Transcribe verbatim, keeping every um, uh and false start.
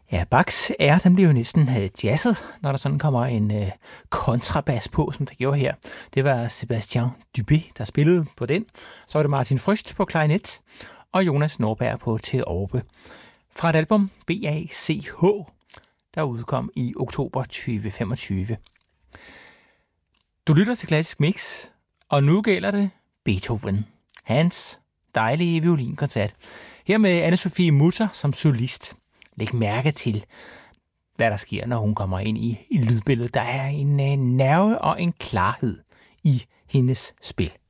Ja, Bachs R, den bliver jo næsten øh, jazzet, når der sådan kommer en øh, kontrabas på, som der gjorde her. Det var Sebastian Dubé, der spillede på den. Så var det Martin Fryst på klarinet, og Jonas Norberg på teorbe. Fra et album B A C H, der udkom i oktober tyve femogtyve. Du lytter til Klassisk Mix, og nu gælder det Beethoven. Hans dejlige violinkoncert. Her med Anne-Sophie Mutter som solist. Læg mærke til, hvad der sker, når hun kommer ind i, i lydbilledet. Der er en, en nerve og en klarhed i hendes spil.